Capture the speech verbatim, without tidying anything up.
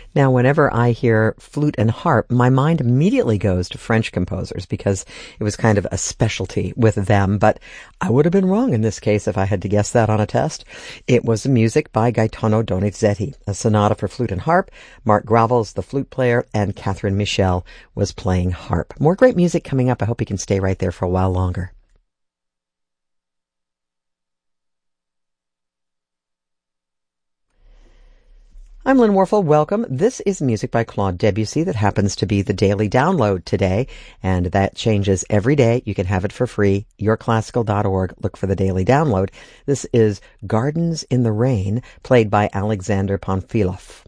Now, whenever I hear flute and harp, my mind immediately goes to French composers because it was kind of a specialty with them, but I would have been wrong in this case if I had to guess that on a test. It was music by Gaetano Donizetti, a sonata for flute and harp. Mark Gravels, the flute player, and Catherine Michel was playing harp. More great music coming up. I hope you can stay right there for a while longer. I'm Lynn Warfel. Welcome. This is music by Claude Debussy that happens to be the daily download today, and that changes every day. You can have it for free. your classical dot org. Look for the daily download. This is Gardens in the Rain, played by Alexander Panfilov.